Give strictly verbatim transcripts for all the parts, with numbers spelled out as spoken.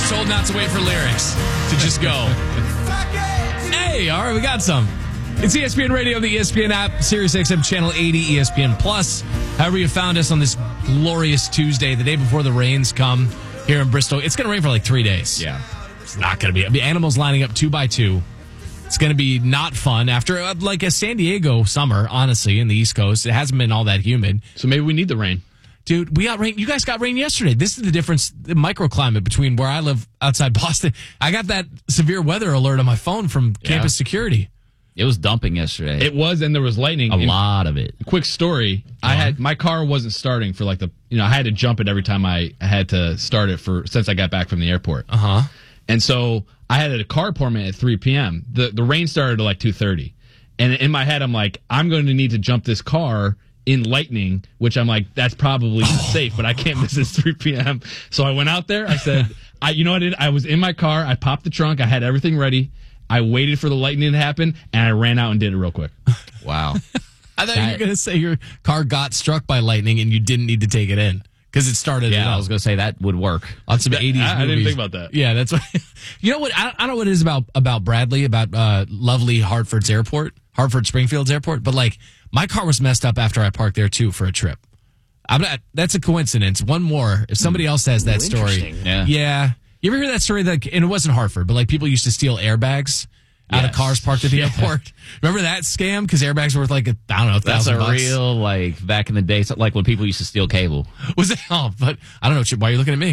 was told not to wait for lyrics, to just go. Hey, all right, we got some. It's E S P N Radio, the E S P N app, Sirius X M Channel eighty, E S P N Plus. However you found us on this glorious Tuesday, the day before the rains come here in Bristol. It's going to rain for like three days. Yeah. It's not going to be. I mean, animals lining up two by two. It's going to be not fun after uh, like a San Diego summer, honestly, in the East Coast. It hasn't been all that humid. So maybe we need the rain. Dude, we got rain. You guys got rain yesterday. This is the difference, the microclimate between where I live outside Boston. I got that severe weather alert on my phone from Yeah. campus security. It was dumping yesterday. It was, and there was lightning. A And lot of it. Quick story. I had my car wasn't starting for like the, you know, I had to jump it every time I had to start it for, since I got back from the airport. Uh-huh. And so I had a car appointment at three p.m. The the rain started at like two thirty. And in my head, I'm like, I'm going to need to jump this car in lightning, which I'm like, that's probably safe, but I can't miss this three p.m. So I went out there. I said, I, you know what I did? I was in my car. I popped the trunk. I had everything ready. I waited for the lightning to happen, and I ran out and did it real quick. Wow. I thought you were going to say your car got struck by lightning and you didn't need to take it in because it started it Yeah, up. I was going to say that would work. On some eighties I, I didn't movies. think about that. Yeah, that's what. You know what? I, I don't know what it is about about Bradley, about uh, lovely Hartford's airport, Hartford Springfield's airport, but like my car was messed up after I parked there too for a trip. I'm not. That's a coincidence. One more. If somebody else has that Ooh, story, interesting. Yeah. yeah. You ever hear that story? That and it wasn't Hartford, but like people used to steal airbags out of Yes. cars parked at the airport. Remember that scam? Because airbags were worth like a, I don't know, a That's thousand a bucks. real, like, back in the day, so- like when people used to steal cable. Was it? Oh, but I don't know. Why are you looking at me?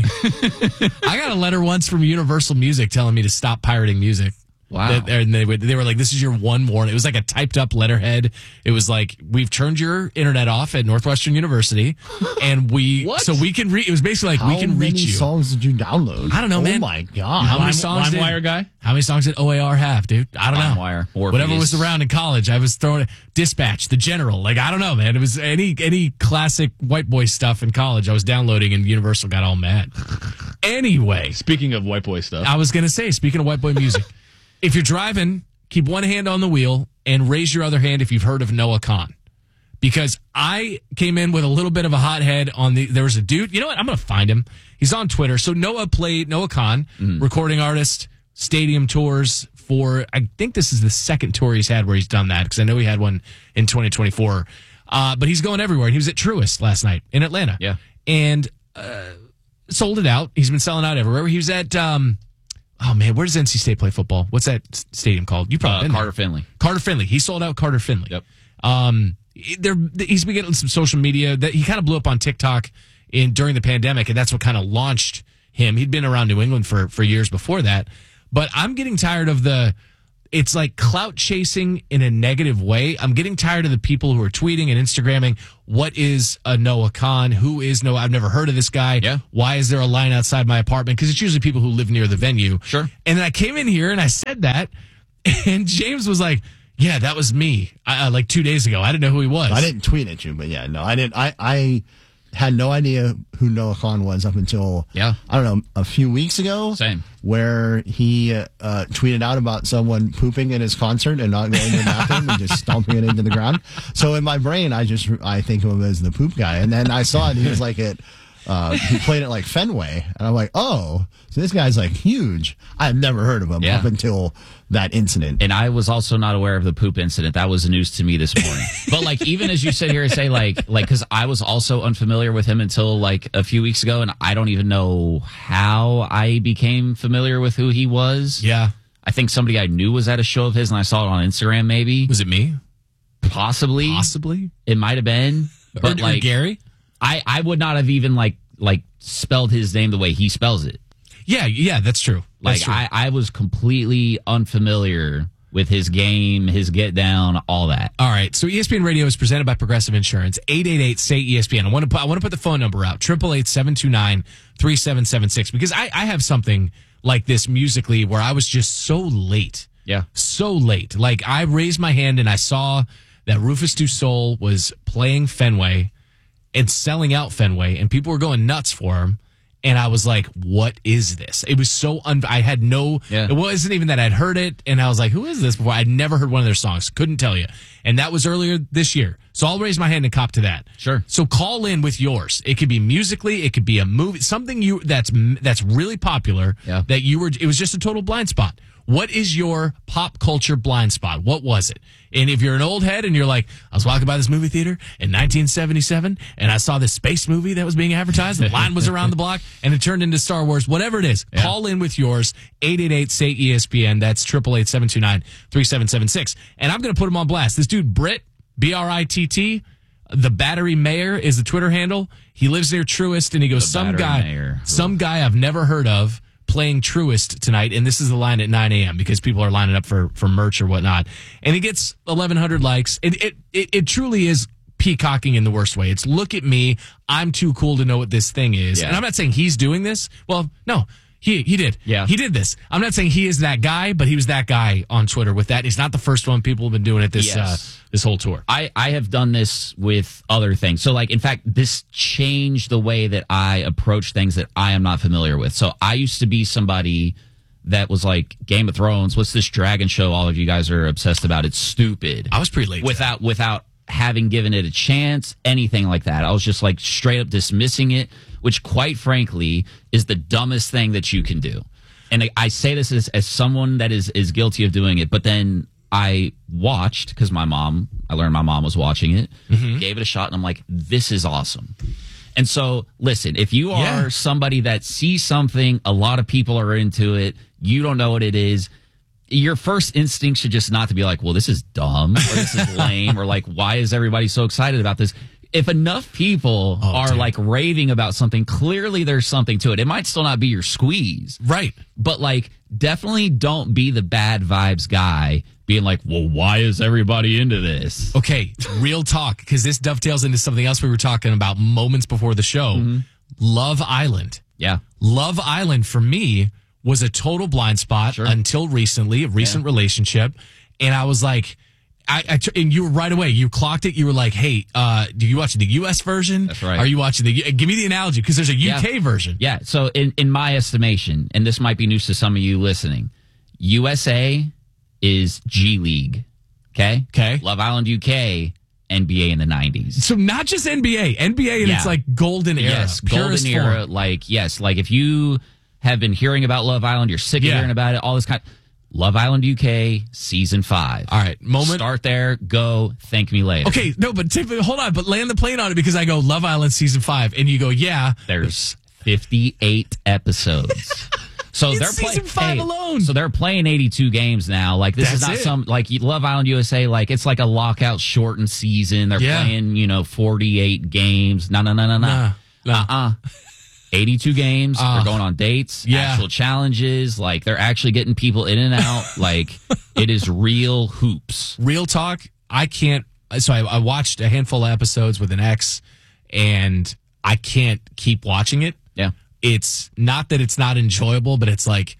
I got a letter once from Universal Music telling me to stop pirating music. Wow. That- and they, would- they were like, this is your one warning. It was like a typed up letterhead. It was like, we've turned your internet off at Northwestern University. And we, What? so we can read, it was basically like, How we can many reach you. songs did you download? I don't know, man. Oh my god! How many Lime- songs did, LimeWire guy? How many songs did O A R have, dude? I don't know. LimeWire, Orpheus. Whatever was around in college, I was throwing Dispatch, The General. Like, I don't know, man. It was any any classic white boy stuff in college I was downloading, and Universal got all mad. Anyway, Speaking of white boy stuff. I was going to say, speaking of white boy music, if you're driving, keep one hand on the wheel and raise your other hand if you've heard of Noah Kahan. Because I came in with a little bit of a hothead on the, there was a dude, you know what? I'm going to find him. He's on Twitter. So Noah played, Noah Kahan, recording artist, stadium tours for, I think this is the second tour he's had where he's done that because I know he had one in twenty twenty-four. Uh, but he's going everywhere. And he was at Truist last night in Atlanta. Yeah. And uh, sold it out. He's been selling out everywhere. He was at, um, oh man, where does N C State play football? What's that s- stadium called? You probably Uh, been Carter there. Finley. Carter Finley. He sold out Carter Finley. Yep. Um, there, he's been getting some social media that he kind of blew up on TikTok in during the pandemic, and that's what kind of launched him. He'd been around New England for for years before that, but I'm getting tired of the. It's like clout chasing in a negative way. I'm getting tired of the people who are tweeting and Instagramming. What is a Noah Kahan? Who is Noah? I've never heard of this guy. Yeah. Why is there a line outside my apartment? Because it's usually people who live near the venue. Sure. And then I came in here and I said that, and James was like, "Yeah, that was me." I, uh, like two days ago, I didn't know who he was. I didn't tweet at you, but yeah, no, I didn't. I, I had no idea who Noah Kahan was up until Yeah. I don't know, a few weeks ago. Same. Where he uh, uh, tweeted out about someone pooping in his concert and not going to the bathroom and just stomping it into the ground. So in my brain, I just I think of him as the poop guy, and then I saw it. He was like at uh, he played it like Fenway, and I'm like, oh, so this guy's like huge. I've never heard of him Yeah. up until that incident. And I was also not aware of the poop incident. That was news to me this morning. But like, even as you sit here and say like, like, cause I was also unfamiliar with him until like a few weeks ago. And I don't even know how I became familiar with who he was. Yeah. I think somebody I knew was at a show of his and I saw it on Instagram, maybe. Was it me? Possibly. Possibly. It might have been. But or, or like, Gary? I, I would not have even like, like spelled his name the way he spells it. Yeah, yeah, that's true. Like That's true. I, I was completely unfamiliar with his game, his get down, all that. All right, so E S P N Radio is presented by Progressive Insurance. eight eight eight, S A Y, E S P N. I want to put, I want to put the phone number out, eight eight eight, seven two nine, three seven seven six, because I, I have something like this musically where I was just so late. Yeah. So late. Like, I raised my hand and I saw that Rufus Du Sol was playing Fenway and selling out Fenway, and people were going nuts for him. And I was like, what is this? It was so, un- I had no, Yeah. it wasn't even that I'd heard it. And I was like, who is this before? I'd never heard one of their songs. Couldn't tell you. And that was earlier this year. So I'll raise my hand and cop to that. Sure. So call in with yours. It could be musically. It could be a movie, something you, that's, that's really popular Yeah. that you were, it was just a total blind spot. What is your pop culture blind spot? What was it? And if you're an old head and you're like, I was walking by this movie theater in nineteen seventy-seven and I saw this space movie that was being advertised, the line was around the block and it turned into Star Wars, whatever it is, Yeah. call in with yours, eight eight eight, say E S P N. That's eight eight eight, seven two nine, three seven seven six. And I'm going to put him on blast. This dude, Britt, B R I T T, the Battery Mayor is the Twitter handle. He lives near Truist and he goes, The some Battery guy, Mayor. some guy I've never heard of playing Truist tonight, and this is the line at nine a.m. because people are lining up for, for merch or whatnot. And it gets eleven hundred likes. And it, it, it truly is peacocking in the worst way. It's look at me. I'm too cool to know what this thing is. Yeah. And I'm not saying he's doing this. Well, no. He he did. Yeah. He did this. I'm not saying he is that guy, but he was that guy on Twitter with that. He's not the first one. People have been doing it this Yes. uh, this whole tour. I, I have done this with other things. So, like, in fact, this changed the way that I approach things that I am not familiar with. So, I used to be somebody that was like, Game of Thrones, what's this dragon show all of you guys are obsessed about? It's stupid. I was pretty late. to Without, without having given it a chance, anything like that. I was just like straight up dismissing it, which, quite frankly, is the dumbest thing that you can do. And I, I say this as, as someone that is, is guilty of doing it, but then I watched because my mom, I learned my mom was watching it, Mm-hmm. gave it a shot, and I'm like, this is awesome. And so, listen, if you are Yeah. somebody that sees something, a lot of people are into it, you don't know what it is, your first instinct should just not to be like, well, this is dumb, or this is lame, or like, why is everybody so excited about this? If enough people Oh, are dude. like raving about something, clearly there's something to it. It might still not be your squeeze, Right. but like, definitely don't be the bad vibes guy being like, well, why is everybody into this? Okay, real talk, because this dovetails into something else we were talking about moments before the show. Mm-hmm. Love Island. Yeah. Love Island for me was a total blind spot Sure. until recently, a recent relationship. And I was like, I, I t- and you were right away, you clocked it. You were like, hey, uh, do you watch the U S version? That's right. Are you watching the, give me the analogy, because there's a U K Yeah. version. Yeah. So in, in my estimation, and this might be news to some of you listening, U S A is G League. Okay. Okay. Love Island U K, N B A in the nineties. So not just N B A, N B A in Yeah. its like golden era. Yes. purest Golden era. form. Like, yes. Like if you have been hearing about Love Island, you're sick of Yeah. hearing about it, all this kind Love Island U K season five. All right, moment. Start there. Go. Thank me later. Okay, no, but take, hold on, but land the plane on it, because I go Love Island season five, and you go, yeah. There's fifty-eight episodes. So It's they're season play- five hey, alone. So they're playing eighty-two games now. Like this is That's not it. some like Love Island U S A. Like it's like a lockout shortened season. They're Yeah. playing you know forty-eight games. No no no no no. Nah, nah. Uh uh. eighty-two games. Uh, they're going on dates. yeah. Actual challenges. Like they're actually getting people in and out. Like it is real hoops. Real talk, I can't. So I, I watched a handful of episodes with an ex, and I can't keep watching it. Yeah. It's not that it's not enjoyable, but it's like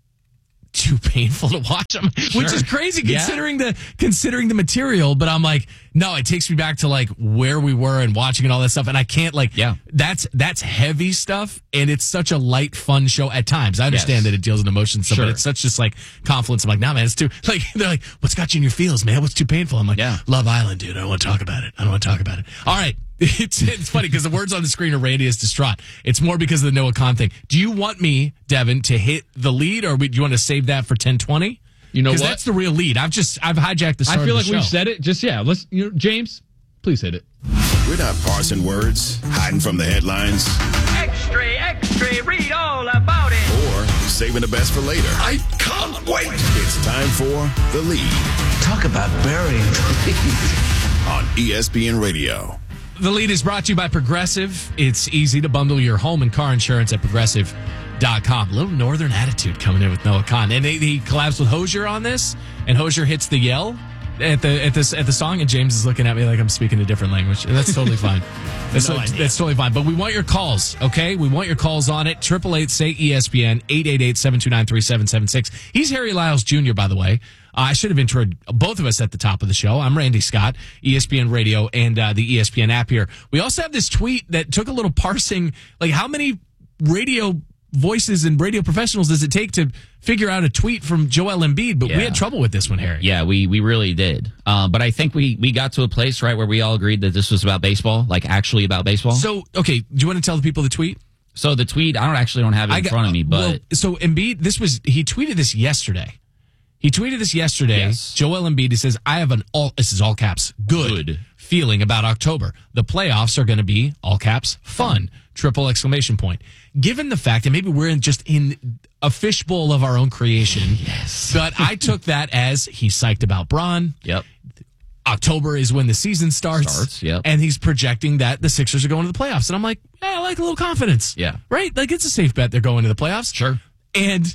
too painful to watch them, which is crazy Yeah. considering the considering the material. But I'm like, no, it takes me back to like where we were and watching and all that stuff, and I can't like. Yeah. that's that's heavy stuff, and it's such a light, fun show at times. I understand Yes. that it deals in emotions, and stuff, Sure. but it's such just like confluence. I'm like, nah, man, it's too like they're like, what's got you in your feels, man? What's too painful? I'm like, Yeah. Love Island, dude. I don't want to talk about it. I don't want to talk about it. All right. It's it's funny because the words on the screen are Randy is distraught. It's more because of the Noah Khan thing. Do you want me, Devin, to hit the lead, or do you want to save that for ten twenty? You know Because what? that's the real lead. I've just I've hijacked the start I feel of like the we've show. said it. Just yeah, let's. You know, James, please hit it. We're not parsing words, hiding from the headlines, Extra, extra, read all about it. or saving the best for later. I can't wait. It's time for The Lead Talk about burying the lead. on E S P N Radio. The lead is brought to you by Progressive. It's easy to bundle your home and car insurance at progressive dot com. A little northern attitude coming in with Noah Khan. And they, he collabs with Hosier on this, and Hosier hits the yell at the at this at the song, and James is looking at me like I'm speaking a different language. And that's totally fine. That's, No totally, idea. that's totally fine. But we want your calls, okay? We want your calls on it. Triple eight say E S P N, eight eight eight, seven two nine, three seven seven six. He's Harry Lyles Junior, by the way. Uh, I should have introed both of us at the top of the show. I'm Randy Scott, E S P N Radio and uh, the E S P N app here. We also have this tweet that took a little parsing. Like, how many radio voices and radio professionals does it take to figure out a tweet from Joel Embiid? But Yeah. we had trouble with this one, Harry. Yeah, we we really did. Um, but I think we we got to a place right where we all agreed that this was about baseball, like actually about baseball. So, So, okay, do you want to tell the people the tweet? so the tweet, I don't actually don't have it in got- front of me, but well, so Embiid, this was he tweeted this yesterday. He tweeted this yesterday. Yes. Joel Embiid, he says, "I have an all this is all caps good, Good. feeling about October. The playoffs are going to be all caps fun." Triple exclamation point. Given the fact that maybe we're in just in a fishbowl of our own creation, yes. But I took that as he's psyched about Bron. yep. October is when the season starts. Starts, yep. And he's projecting that the Sixers are going to the playoffs. And I'm like, yeah, I like a little confidence. Yeah. Right? Like, it's a safe bet they're going to the playoffs. Sure. And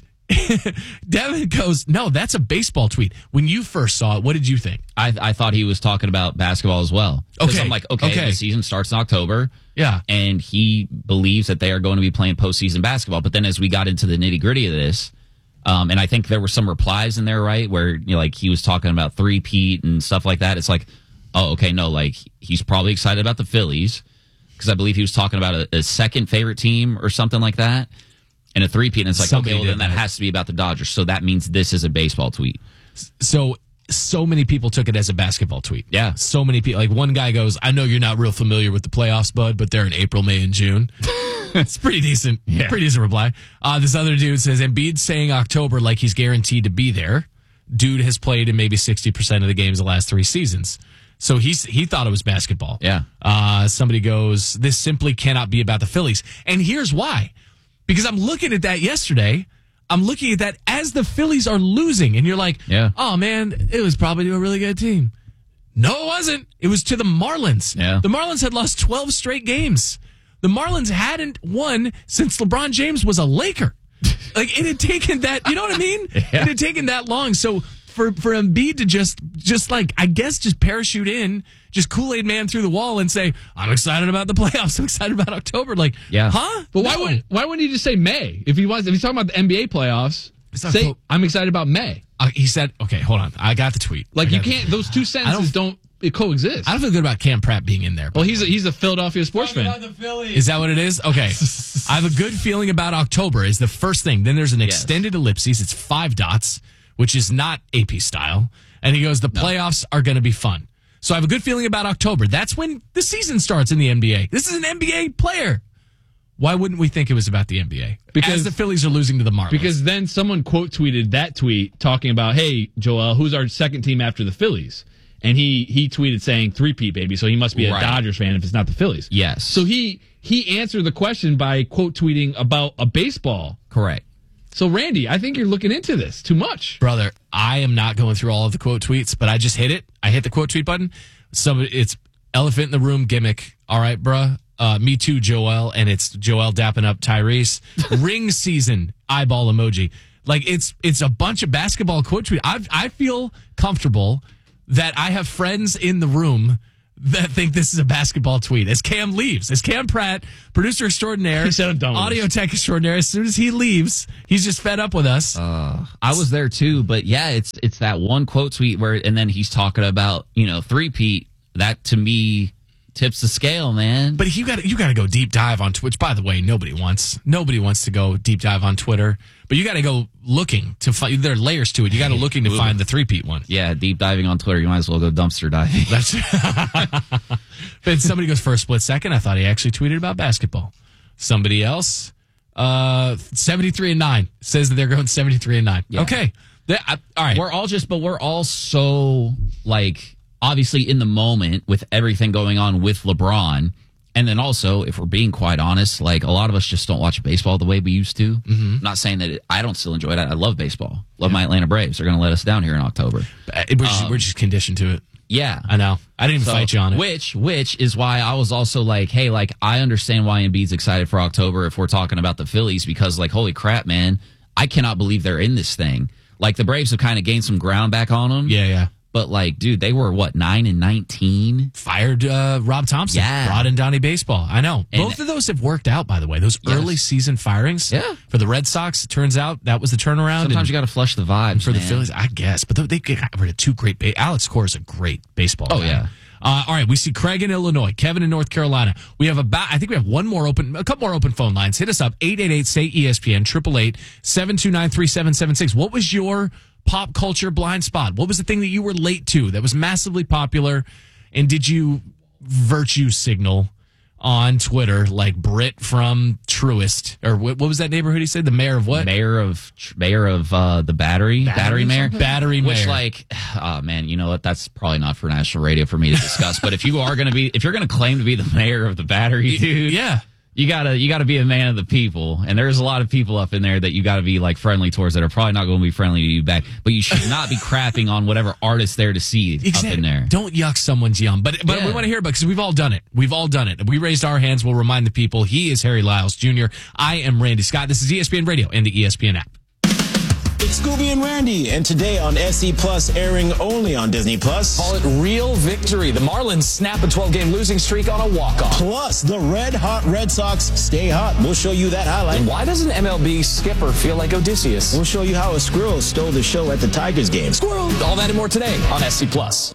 Devin goes, no, that's a baseball tweet. When you first saw it, what did you think? I I thought he was talking about basketball as well. 'Cause Okay. I'm like, okay, Okay. the season starts in October. Yeah. And he believes that they are going to be playing postseason basketball. But then as we got into the nitty gritty of this, um, and I think there were some replies in there, right, where you know, like he was talking about three-peat and stuff like that. It's like, oh, okay, no, like he's probably excited about the Phillies because I believe he was talking about a, a second favorite team or something like that. And a three-peat, and it's like, Somebody okay, well, then did that that. has to be about the Dodgers. So that means this is a baseball tweet. So, so many people took it as a basketball tweet. Yeah. So many people. Like, one guy goes, I know you're not real familiar with the playoffs, bud, but they're in April, May, and June. It's pretty decent. Yeah. Pretty decent reply. Uh, this other dude says, Embiid saying October like he's guaranteed to be there. Dude has played in maybe sixty percent of the games the last three seasons. So he's, he thought it was basketball. Yeah. Uh, somebody goes, this simply cannot be about the Phillies. And here's why. Because I'm looking at that yesterday. I'm looking at that as the Phillies are losing. And you're like, Yeah. oh, man, it was probably to a really good team. No, it wasn't. It was to the Marlins. Yeah. The Marlins had lost twelve straight games. The Marlins hadn't won since LeBron James was a Laker. Like, it had taken that, you know what I mean? It had taken that long. So for, for Embiid to just, just like, I guess, just parachute in, just Kool-Aid man through the wall and say, I'm excited about the playoffs. I'm excited about October. Like, Yeah. huh? But why No. would why wouldn't he just say May if he wants? If he's talking about the N B A playoffs, It's not say co- I'm excited about May. Uh, he said, okay, hold on. I got the tweet. Like I you got the- can't; those two sentences don't, coexist. I don't feel good about Cam Pratt being in there. well, he's a, he's a Philadelphia sports fan. Is that what it is? Okay. I have a good feeling about October is the first thing. Then there's an Yes. extended ellipses. It's five dots, which is not A P style. And he goes, the playoffs are going to be fun. So I have a good feeling about October. That's when the season starts in the N B A. This is an N B A player. Why wouldn't we think it was about the N B A? Because- As the Phillies are losing to the Marlins. Because then someone quote tweeted that tweet talking about, "Hey, Joel, who's our second team after the Phillies?" And he he tweeted saying three-peat, baby. So he must be a Right. Dodgers fan if it's not the Phillies. Yes. So he he answered the question by quote tweeting about a baseball. Correct. So Randy, I think you're looking into this too much. Brother, I am not going through all of the quote tweets, but I just hit it. I hit the quote tweet button. Some it's elephant in the room gimmick. All right, bruh. Uh, me too, Joel. And it's Joel dapping up Tyrese. Ring season eyeball emoji. Like it's it's a bunch of basketball quote tweet. I I feel comfortable that I have friends in the room that think this is a basketball tweet. As Cam leaves, as Cam Pratt, producer extraordinaire, He said I'm done with audio this. tech extraordinaire. As soon as he leaves, he's just fed up with us. I was there too, but yeah, it's it's that one quote tweet where, and then he's talking about you know three-peat. That to me tips the scale, man. But you got you got to go deep dive on Twitch. By the way, nobody wants nobody wants to go deep dive on Twitter. But you got to go looking to find. There are layers to it. You got to looking to find the three-peat one. yeah, deep diving on Twitter, you might as well go dumpster diving. That's. But somebody goes for a split second. I thought he actually tweeted about basketball. Somebody else, uh, seventy-three and nine says that they're going seventy-three and nine. Yeah. Okay, That- I- all right. We're all just, but we're all so like obviously in the moment with everything going on with LeBron. And then also, if we're being quite honest, like a lot of us just don't watch baseball the way we used to. Mm-hmm. Not saying that it, I don't still enjoy it. I, I love baseball. Love my Atlanta Braves. They're going to let us down here in October. Uh, we're, just, we're just conditioned to it. Yeah. I know. I didn't even So, fight you on it. Which, which is why I was also like, hey, like I understand why Embiid's excited for October if we're talking about the Phillies because, like, holy crap, man, I cannot believe they're in this thing. Like the Braves have kind of gained some ground back on them. Yeah, yeah. But like, dude, they were what nine and nineteen. Fired uh, Rob Thompson. Yeah. Brought in Donnie Baseball. I know. And- Both of those have worked out, by the way. Those Yes. early season firings. Yeah. For the Red Sox, it turns out that was the turnaround. Sometimes and you got to flush the vibes for the man. Phillies, I guess. But they got rid of two great. Ba- Alex Cora is a great baseball Oh, guy. yeah. Uh, all right, we see Craig in Illinois, Kevin in North Carolina. We have about, I think we have one more open, a couple more open phone lines. Hit us up, eight eight eight, S T A Y, E S P N, eight eight eight, seven two nine, three seven seven six. What was your pop culture blind spot? What was the thing that you were late to that was massively popular? And did you virtue signal on Twitter like Britt from Truist? Or what, what was that neighborhood he said? The mayor of what? Mayor of mayor of uh, the Battery, Battery, Battery Mayor, Battery Which, Mayor. like, oh man, you know what? That's probably not for national radio for me to discuss. But if you are going to be, if you're going to claim to be the mayor of the Battery, dude, yeah. You gotta, you gotta be a man of the people, and there's a lot of people up in there that you gotta be like friendly towards that are probably not going to be friendly to you back. But you should not be crapping on whatever artist there to see exactly. up in there. Don't yuck someone's yum. But but Yeah. we want to hear about because we've all done it. We've all done it. We raised our hands. We'll remind the people. He is Harry Lyles Junior I am Randy Scott. This is E S P N Radio and the E S P N app. It's Scooby and Randy, and today on S E Plus, airing only on Disney Plus. Call it real victory. The Marlins snap a twelve-game losing streak on a walk-off. Plus, the red hot Red Sox stay hot. We'll show you that highlight. And why doesn't M L B skipper feel like Odysseus? We'll show you how a squirrel stole the show at the Tigers game. Squirrel! All that and more today on S C Plus.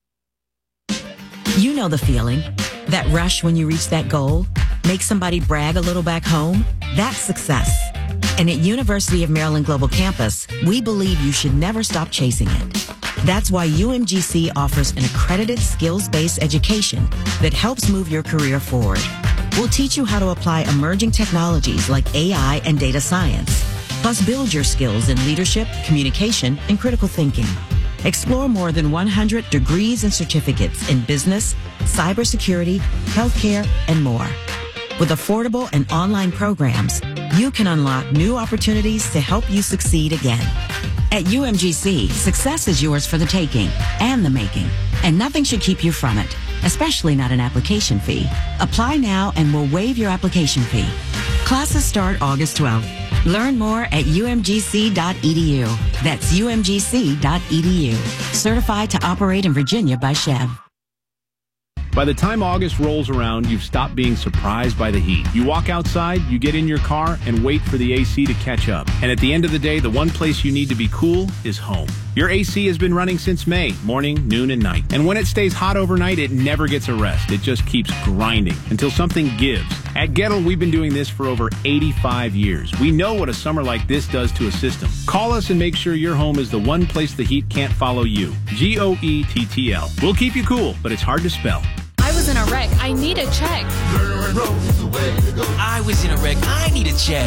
You know the feeling. That rush when you reach that goal. Make somebody brag a little back home. That's success. And at University of Maryland Global Campus, we believe you should never stop chasing it. That's why U M G C offers an accredited skills-based education that helps move your career forward. We'll teach you how to apply emerging technologies like A I and data science, plus build your skills in leadership, communication, and critical thinking. Explore more than one hundred degrees and certificates in business, cybersecurity, healthcare, and more. With affordable and online programs, you can unlock new opportunities to help you succeed again. At U M G C, success is yours for the taking and the making, and nothing should keep you from it, especially not an application fee. Apply now and we'll waive your application fee. Classes start August twelfth. Learn more at U M G C dot E D U. That's U M G C dot E D U. Certified to operate in Virginia by Chev. By the time August rolls around, you've stopped being surprised by the heat. You walk outside, you get in your car, and wait for the A C to catch up. And at the end of the day, the one place you need to be cool is home. Your A C has been running since May, morning, noon, and night. And when it stays hot overnight, it never gets a rest. It just keeps grinding until something gives. At Gettle, we've been doing this for over eighty-five years. We know what a summer like this does to a system. Call us and make sure your home is the one place the heat can't follow you. G O E T T L. We'll keep you cool, but it's hard to spell. I was in a wreck. I need a check. I was in a wreck. I need a check.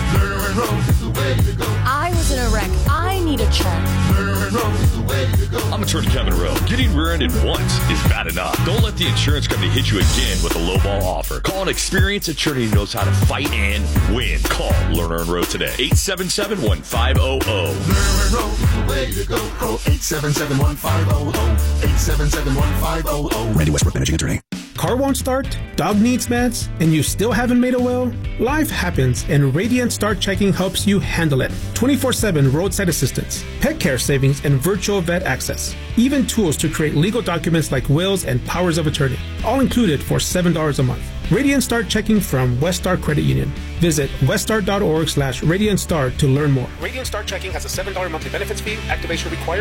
I was in a wreck. I need a check. I'm attorney Kevin Rowe. Getting rear-ended once is bad enough. Don't let the insurance company hit you again with a lowball offer. Call an experienced attorney who knows how to fight and win. Call Lerner and Rowe today. eight seven seven, one five zero zero. Lerner and Rowe is the way to go. Call eight seven seven, one five zero zero. eight seven seven, one five zero zero. Randy Westbrook, managing attorney. Car won't start, dog needs meds, and you still haven't made a will? Life happens, and Radiant Start Checking helps you handle it. twenty-four seven roadside assistance, pet care savings, and virtual vet access. Even tools to create legal documents like wills and powers of attorney. All included for seven dollars a month. Radiant Start Checking from Westar Credit Union. Visit westar.org slash Radiant Start to learn more. Radiant Start Checking has a seven dollars monthly benefits fee. Activation required.